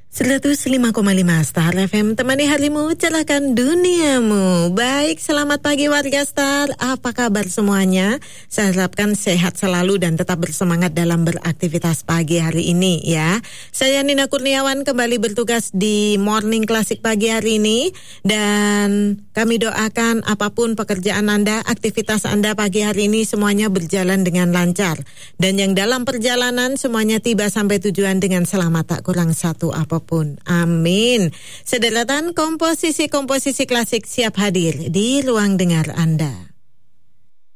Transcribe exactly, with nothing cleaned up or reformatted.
seratus lima koma lima Star F M, temani harimu, cerahkan duniamu. Baik, selamat pagi warga Star. Apa kabar semuanya? Saya harapkan sehat selalu dan tetap bersemangat dalam beraktivitas pagi hari ini ya. Saya Nina Kurniawan kembali bertugas di Morning Classic pagi hari ini. Dan kami doakan apapun pekerjaan Anda, aktivitas Anda pagi hari ini semuanya berjalan dengan lancar. Dan yang dalam perjalanan semuanya tiba sampai tujuan dengan selamat, tak kurang satu apapun. Amin. Sederetan komposisi-komposisi klasik siap hadir di ruang dengar Anda.